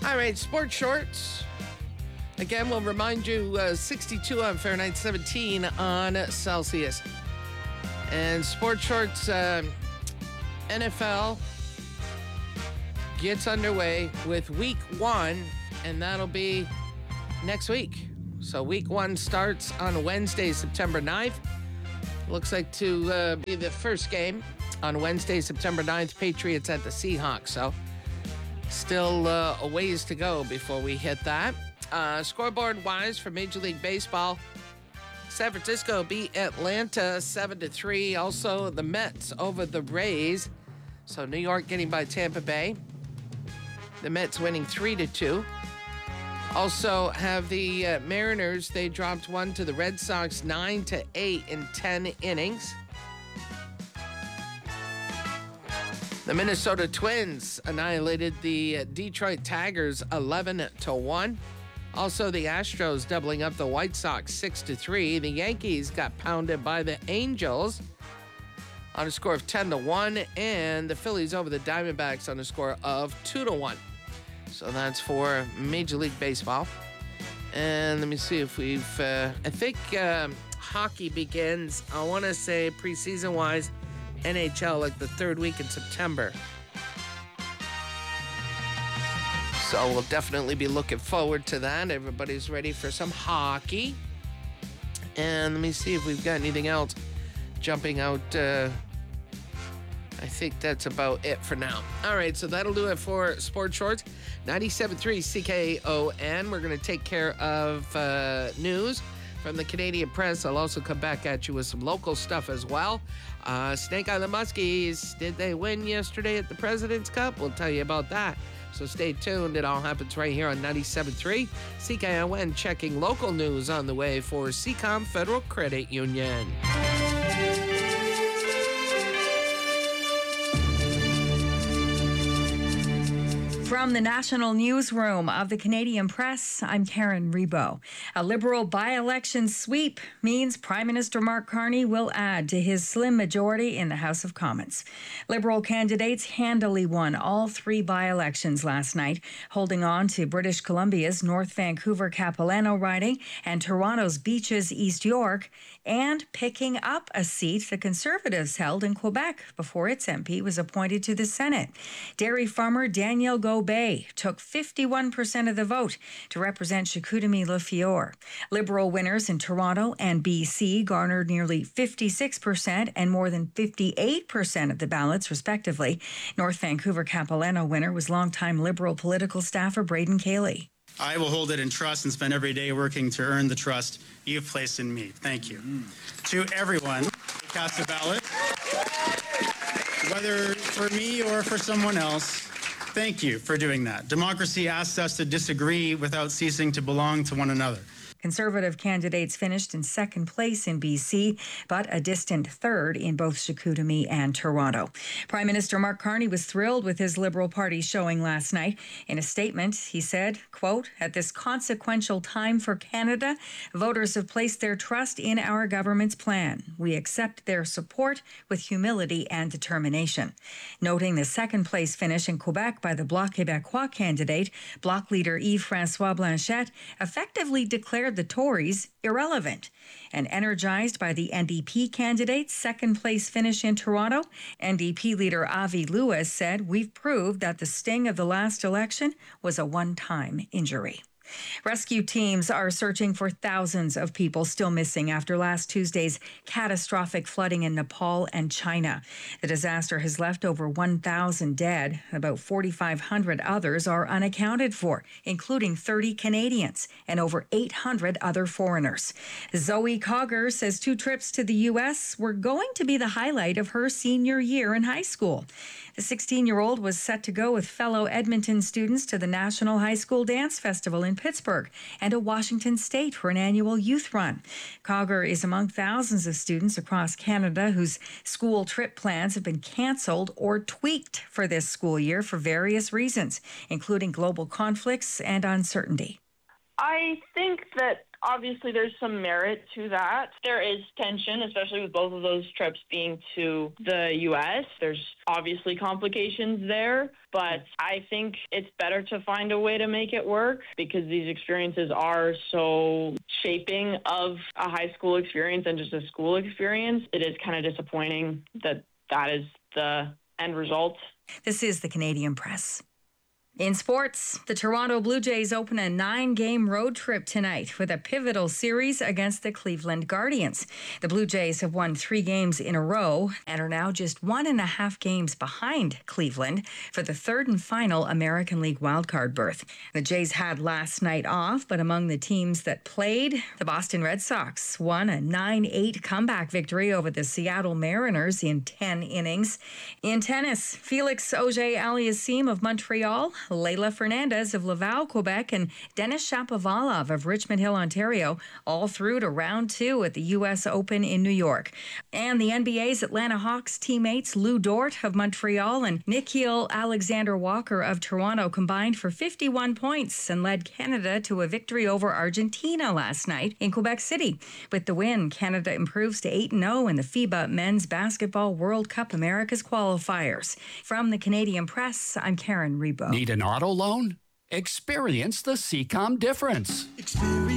All right, sports shorts. Again, we'll remind you 62 on Fahrenheit, 17 on Celsius. And sports shorts, NFL gets underway with week 1, and that'll be next week. So week 1 starts on Wednesday, September 9th. Looks like to be the first game on Wednesday, September 9th, Patriots at the Seahawks. So still a ways to go before we hit that. Scoreboard-wise for Major League Baseball, San Francisco beat Atlanta 7-3. Also, the Mets over the Rays. So New York getting by Tampa Bay. The Mets winning 3-2. Also have the Mariners. They dropped one to the Red Sox 9-8 in 10 innings. The Minnesota Twins annihilated the Detroit Tigers 11-1. Also, the Astros doubling up the White Sox 6-3. The Yankees got pounded by the Angels on a score of 10-1, and the Phillies over the Diamondbacks on a score of 2-1. So that's for Major League Baseball. And let me see if we've, I think hockey begins, I want to say preseason-wise, NHL like the third week in September. So we'll definitely be looking forward to that. Everybody's ready for some hockey. And let me see if we've got anything else jumping out. I think that's about it for now. All right, so that'll do it for Sports Shorts. 97.3 CKON. We're going to take care of news from the Canadian Press. I'll also come back at you with some local stuff as well. Snake Island Muskies, did they win yesterday at the President's Cup? We'll tell you about that. So stay tuned. It all happens right here on 97.3 CKON. Checking local news on the way for Seacom Federal Credit Union. From the National Newsroom of the Canadian Press, I'm Karen Rebo. A Liberal by-election sweep means Prime Minister Mark Carney will add to his slim majority in the House of Commons. Liberal candidates handily won all 3 by-elections last night, holding on to British Columbia's North Vancouver Capilano riding and Toronto's Beaches East York, and picking up a seat the Conservatives held in Quebec before its MP was appointed to the Senate. Dairy farmer Daniel Gobet took 51% of the vote to represent Chicoutimi-Le-Fior. Liberal winners in Toronto and BC garnered nearly 56% and more than 58% of the ballots, respectively. North Vancouver Capilano winner was longtime Liberal political staffer Braden Cayley. I will hold it in trust and spend every day working to earn the trust you've placed in me. Thank you. To everyone who cast a ballot, whether for me or for someone else, thank you for doing that. Democracy asks us to disagree without ceasing to belong to one another. Conservative candidates finished in second place in BC, but a distant third in both Chicoutimi and Toronto. Prime Minister Mark Carney was thrilled with his Liberal Party showing last night. In a statement, he said, quote, "At this consequential time for Canada, voters have placed their trust in our government's plan. We accept their support with humility and determination." Noting the second place finish in Quebec by the Bloc Québécois candidate, Bloc leader Yves-François Blanchet effectively declared the Tories irrelevant. And energized by the NDP candidate's second-place finish in Toronto, NDP leader Avi Lewis said, "We've proved that the sting of the last election was a one-time injury." Rescue teams are searching for thousands of people still missing after last Tuesday's catastrophic flooding in Nepal and China. The disaster has left over 1,000 dead. About 4,500 others are unaccounted for, including 30 Canadians and over 800 other foreigners. Zoe Cogger says 2 trips to the U.S. were going to be the highlight of her senior year in high school. The 16-year-old was set to go with fellow Edmonton students to the National High School Dance Festival in Pittsburgh and to Washington State for an annual youth run. Cogger is among thousands of students across Canada whose school trip plans have been canceled or tweaked for this school year for various reasons, including global conflicts and uncertainty. I think that obviously there's some merit to that. There is tension, especially with both of those trips being to the U.S. There's obviously complications there, but I think it's better to find a way to make it work because these experiences are so shaping of a high school experience and just a school experience. It is kind of disappointing that that is the end result. This is the Canadian Press. In sports, the Toronto Blue Jays open a 9-game road trip tonight with a pivotal series against the Cleveland Guardians. The Blue Jays have won 3 games in a row and are now just 1.5 games behind Cleveland for the third and final American League wildcard berth. The Jays had last night off, but among the teams that played, the Boston Red Sox won a 9-8 comeback victory over the Seattle Mariners in 10 innings. In tennis, Felix Auger-Aliassime of Montreal, Leylah Fernandez of Laval, Quebec, and Denis Shapovalov of Richmond Hill, Ontario, all through to round 2 at the U.S. Open in New York. And the NBA's Atlanta Hawks teammates Lou Dort of Montreal and Nickeil Alexander-Walker of Toronto combined for 51 points and led Canada to a victory over Argentina last night in Quebec City. With the win, Canada improves to 8-0 in the FIBA Men's Basketball World Cup Americas qualifiers. From the Canadian Press, I'm Karen Rebo. Need an auto loan? Experience the CCOM difference.